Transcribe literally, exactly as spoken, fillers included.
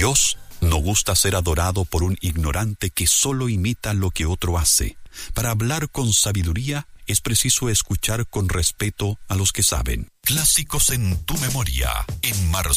Dios no gusta ser adorado por un ignorante que solo imita lo que otro hace. Para hablar con sabiduría es preciso escuchar con respeto a los que saben. Clásicos en tu memoria, en marzo.